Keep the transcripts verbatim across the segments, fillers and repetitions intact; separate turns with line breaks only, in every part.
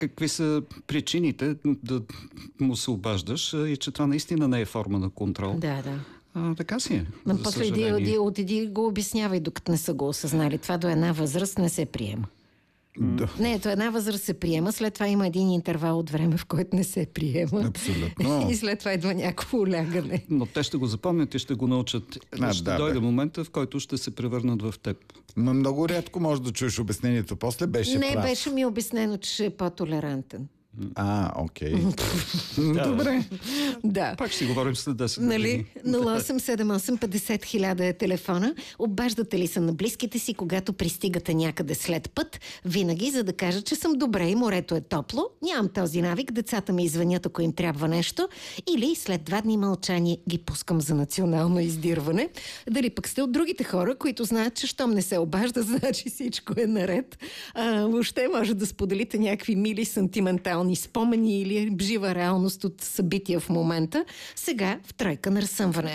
какви са причините да му се обаждаш и че това наистина не е форма на контрол.
Да, да.
А, така си е.
Но после иди, отиди го обяснявай, докато не са го осъзнали. Това до една възраст не се приема.
Да.
Не, ето една възраст се приема, след това има един интервал от време, в който не се приема.
Абсолютно.
И след това идва някакво улягане.
Но те ще го запомнят и ще го научат.
А,
ще
да,
дойде
бе.
момента, в който ще се превърнат в теб.
Но много рядко можеш да чуеш обяснението. После беше
Не,
прав.
беше ми обяснено, че ще е по-толерантен.
А, окей. Добре.
Да.
Пак ще говорим след десет
Нали?
години.
нула осем седем осем петдесет хиляда е телефона. Обаждате ли се на близките си, когато пристигате някъде след път? Винаги, за да кажа, че съм добре и морето е топло. Нямам този навик. Децата ми извънят, ако им трябва нещо. Или след два дни мълчание ги пускам за национално издирване. Дали пък сте от другите хора, които знаят, че щом не се обажда, значи всичко е наред. А, въобще може да споделите някакви мили сантиментални спомени или жива реалност от събития в момента. Сега в тройка на разсъмване.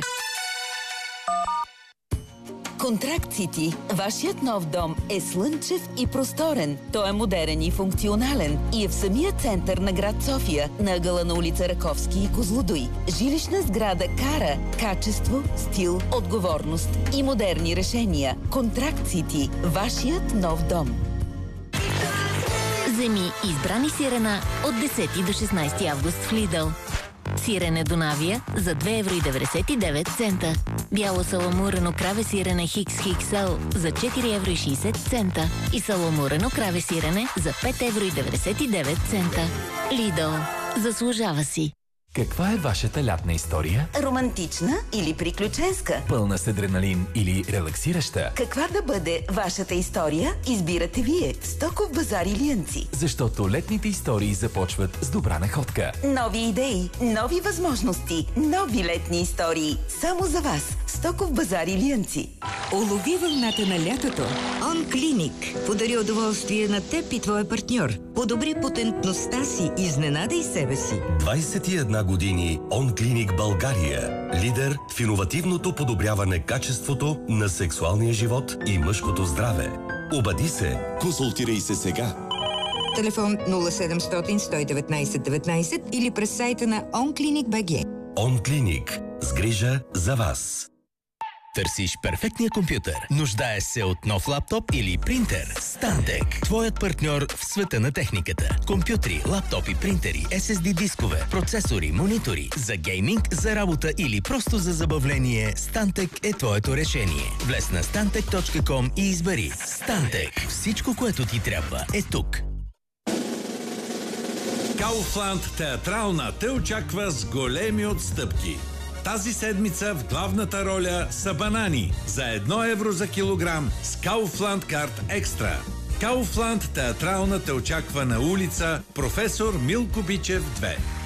Контракт Сити. Вашият нов дом е слънчев и просторен. Той е модерен и функционален и е в самия център на град София, на ъгъла на улица Раковски и Козлодуй. Жилищна сграда кара качество, стил, отговорност и модерни решения. Контракт Сити. Вашият нов дом.
Вземи избрани сирена от десети до шестнайсети август в Lidl. Сирене Донавия за две евро и деветдесет и девет цента. Бяло саламурено краве сирене Хикс Хикс Ел за четири евро и шейсет цента. И саламурено краве сирене за пет евро и деветдесет и девет цента. Lidl. Заслужава си.
Каква е вашата лятна история?
Романтична или приключенска?
Пълна с адреналин или релаксираща?
Каква да бъде вашата история, избирате вие в Стоков базар Илиянци.
Защото летните истории започват с добра находка.
Нови идеи, нови възможности, нови летни истории. Само за вас. Стоков базар Илиянци.
Улови вълната на лятото. Он Клиник. Подари удоволствие на теб и твоя партньор. Подобри потентността си, изненадай себе си.
двайсет и една години Он Клиник България. Лидер в иновативното подобряване качеството на сексуалния живот и мъжкото здраве. Обади се. Консултирай се сега.
Телефон нула седемстотин сто и деветнайсет деветнайсет или през сайта на онклиник точка би джи.
Он Клиник. С грижа за вас.
Търсиш перфектния компютър? Нуждаеш се от нов лаптоп или принтер? Stantec. Твоят партньор в света на техниката. Компютри, лаптопи, принтери, ес ес ди дискове, процесори, монитори. За гейминг, за работа или просто за забавление, Stantec е твоето решение. Влез на стантек точка ком и избери Stantec. Всичко, което ти трябва, е тук.
Кауфланд Театрална те очаква с големи отстъпки. Тази седмица в главната роля са банани за едно евро за килограм с Kaufland Карт Екстра. Кауфланд Театрална те очаква на улица Професор Милко Бичев две.